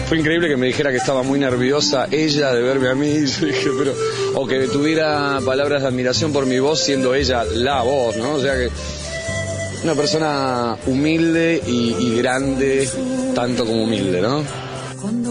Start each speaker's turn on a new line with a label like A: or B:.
A: fue increíble que me dijera que estaba muy nerviosa ella de verme a mí, y yo dije, pero, o que tuviera palabras de admiración por mi voz siendo ella la voz, ¿no? O sea que una persona humilde y grande, tanto como humilde, ¿no?